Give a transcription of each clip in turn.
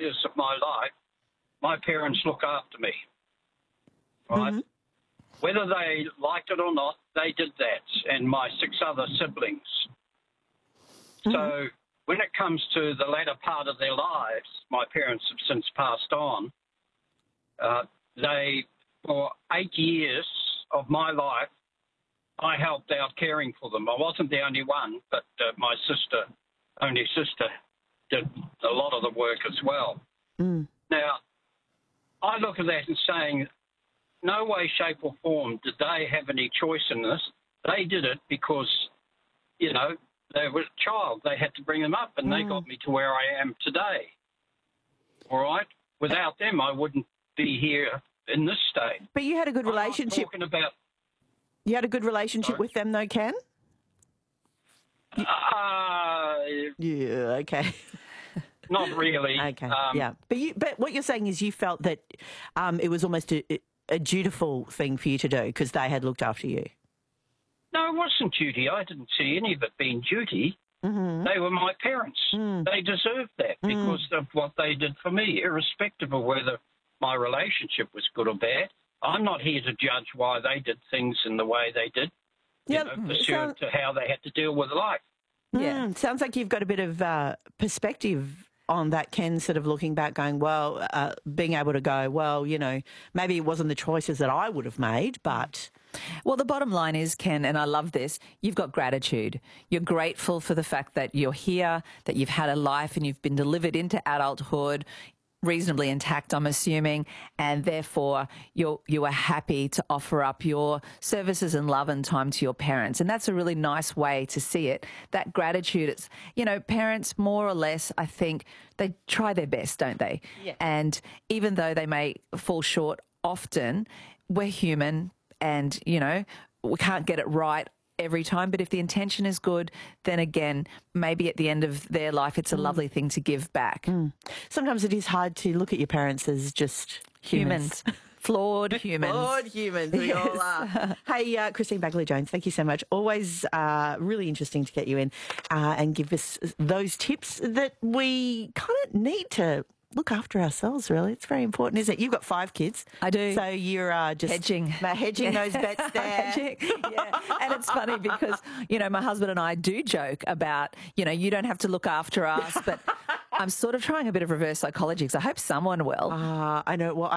years of my life, my parents look after me, right? Mm-hmm. Whether they liked it or not, they did that, and my 6 other siblings. Mm-hmm. So when it comes to the latter part of their lives, my parents have since passed on. For 8 years of my life, I helped out caring for them. I wasn't the only one, but my only sister, did a lot of the work as well. Mm. Now, I look at that and saying, no way, shape or form did they have any choice in this. They did it because, you know, they were a child. They had to bring them up, and they got me to where I am today. All right? Without them, I wouldn't be here in this state. But you had a good relationship. You had a good relationship with them, though, Ken? Yeah, okay. Not really. Okay, yeah. But what you're saying is you felt that it was almost a dutiful thing for you to do because they had looked after you. No, it wasn't duty. I didn't see any of it being duty. Mm-hmm. They were my parents. They deserved that because of what they did for me, irrespective of whether my relationship was good or bad. I'm not here to judge why they did things in the way they did, pursuant to how they had to deal with life. Yeah, sounds like you've got a bit of perspective on that, Ken, sort of looking back going, well, being able to go, well, you know, maybe it wasn't the choices that I would have made, but... Well, the bottom line is, Ken, and I love this, you've got gratitude. You're grateful for the fact that you're here, that you've had a life and you've been delivered into adulthood, reasonably intact, I'm assuming, and therefore you are happy to offer up your services and love and time to your parents. And that's a really nice way to see it. That gratitude, it's, you know, parents more or less, I think, they try their best, don't they? Yeah. And even though they may fall short often, we're human and, you know, we can't get it right every time, but if the intention is good, then again, maybe at the end of their life, it's a lovely thing to give back. Sometimes it is hard to look at your parents as just humans. Flawed humans. Flawed humans, we all are. Hey, Christine Bagley-Jones, thank you so much. Always really interesting to get you in and give us those tips that we kind of need to look after ourselves, really. It's very important, isn't it? You've got 5 kids. I do. So you're just... Hedging those bets there. Yeah. And it's funny because, you know, my husband and I do joke about, you know, you don't have to look after us, but I'm sort of trying a bit of reverse psychology because I hope someone will. I know. Well,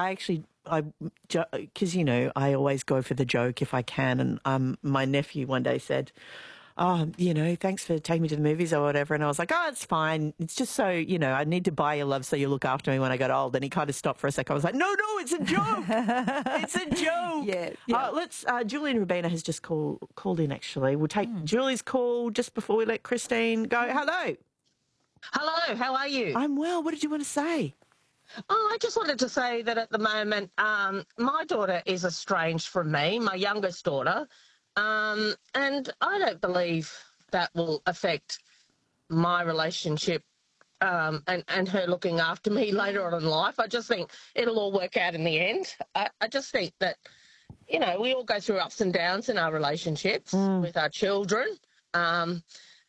because, you know, I always go for the joke if I can. And my nephew one day said, oh, you know, thanks for taking me to the movies or whatever. And I was like, oh, it's fine. It's just so, you know, I need to buy you love so you look after me when I get old. And he kind of stopped for a second. I was like, no, it's a joke. It's a joke. Yeah. Julie and Rubina has just called in, actually. We'll take Julie's call just before we let Christine go. Hello. Hello, how are you? I'm well. What did you want to say? Oh, I just wanted to say that at the moment, my daughter is estranged from me, my youngest daughter. And I don't believe that will affect my relationship and her looking after me later on in life. I just think it'll all work out in the end. I just think that, you know, we all go through ups and downs in our relationships with our children, and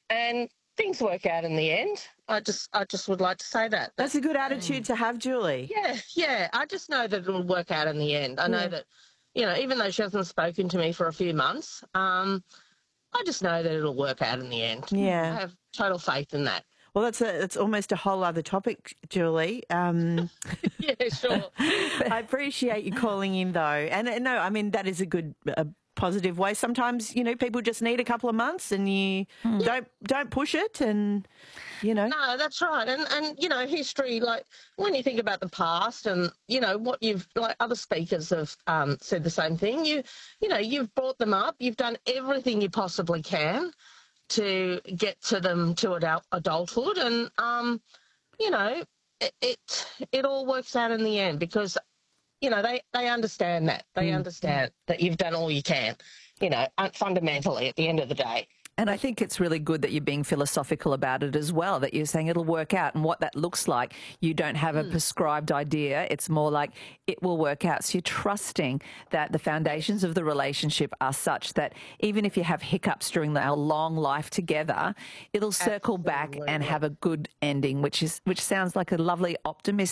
things work out in the end. I just would like to say that. That's a good attitude to have, Julie. Yeah. I just know that it'll work out in the end. I know that, you know, even though she hasn't spoken to me for a few months, I just know that it'll work out in the end. Yeah. I have total faith in that. Well, that's almost a whole other topic, Julie. Yeah, sure. I appreciate you calling in, though. And no, I mean, that is a good, positive way. Sometimes, you know, people just need a couple of months and you don't push it and, you know. No, that's right. And you know, history, like when you think about the past and, you know, what you've, like other speakers have said the same thing, you know, you've brought them up, you've done everything you possibly can to get to them to adulthood and, you know, it all works out in the end because, you know, they understand that. They understand that you've done all you can, you know, fundamentally at the end of the day. And I think it's really good that you're being philosophical about it as well, that you're saying it'll work out and what that looks like. You don't have a prescribed idea. It's more like it will work out. So you're trusting that the foundations of the relationship are such that even if you have hiccups during our long life together, it'll circle back and have a good ending, which sounds like a lovely optimistic